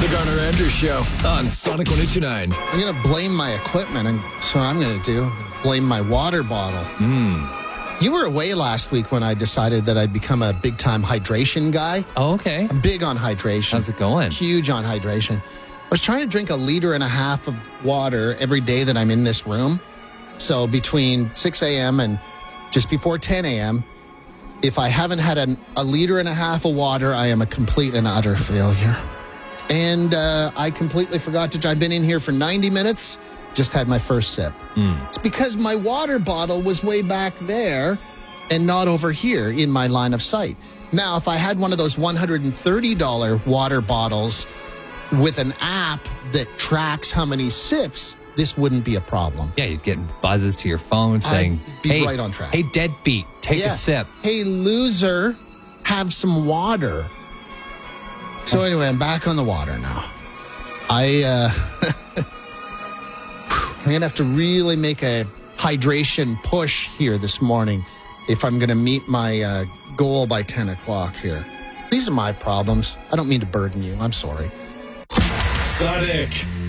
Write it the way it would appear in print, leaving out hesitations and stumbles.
The Garner Andrews Show on Sonic 102.9. I'm going to blame my equipment, and so what I'm going to do, blame my water bottle. You were away last week when I decided that I'd become a big-time hydration guy. Oh, okay. I'm big on hydration. How's it going? Huge on hydration. I was trying to drink 1.5 liters of water every day that I'm in this room. So between 6 a.m. and just before 10 a.m., if I haven't had 1.5 liters of water, I am a complete and utter failure. And I completely forgot to. I've been in here for 90 minutes, just had my first sip. It's because my water bottle was way back there and not over here in my line of sight. Now, if I had one of those $130 water bottles with an app that tracks how many sips, this wouldn't be a problem. Yeah, you'd get buzzes to your phone saying, I'd be hey, right on track. Hey, deadbeat, take a sip. Hey, loser, have some water. So anyway, I'm back on the water now. I'm going to have to really make a hydration push here this morning if I'm going to meet my goal by 10 o'clock here. These are my problems. I don't mean to burden you. I'm sorry. Sonic